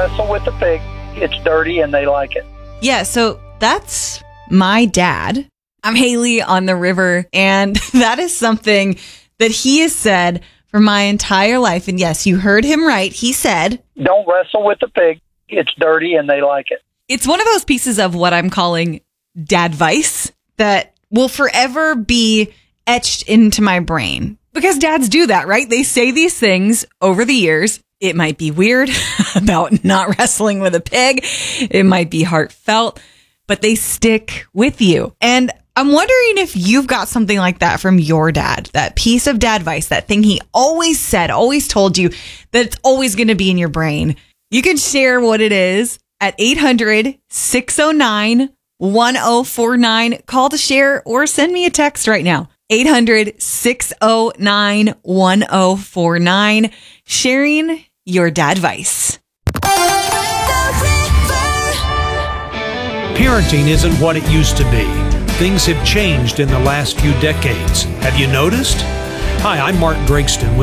wrestle with the pig. It's dirty and they like it. Yeah, so that's my dad. I'm Haley on the river, and that is something that he has said for my entire life. And yes, you heard him right. He said, don't wrestle with the pig. It's dirty and they like it. It's one of those pieces of what I'm calling dadvice that will forever be etched into my brain. Because dads do that, right? They say these things over the years. It might be weird about not wrestling with a pig. It might be heartfelt, but they stick with you. And I'm wondering if you've got something like that from your dad, that piece of dadvice, that thing he always said, always told you, that it's always going to be in your brain. You can share what it is at 800-609-1049. Call to share or send me a text right now. 800-609-1049. Sharing your dadvice. Parenting isn't what it used to be. Things have changed in the last few decades. Have you noticed? Hi, I'm Mark Gregston with